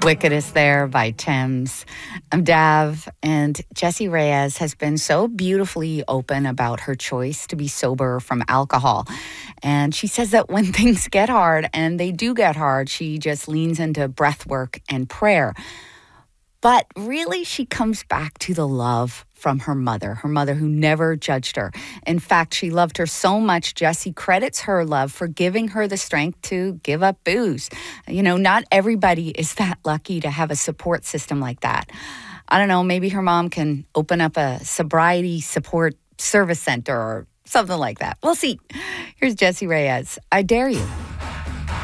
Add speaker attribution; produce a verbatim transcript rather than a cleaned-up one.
Speaker 1: Wickedest there by Thames. I'm Dav, and Jessie Reyez has been so beautifully open about her choice to be sober from alcohol. And she says that when things get hard, and they do get hard, she just leans into breath work and prayer. But really, she comes back to the love from her mother, her mother who never judged her. In fact, she loved her so much, Jessie credits her love for giving her the strength to give up booze. You know, not everybody is that lucky to have a support system like that. I don't know, maybe her mom can open up a sobriety support service center or something like that. We'll see. Here's Jessie Reyez. I Dare You.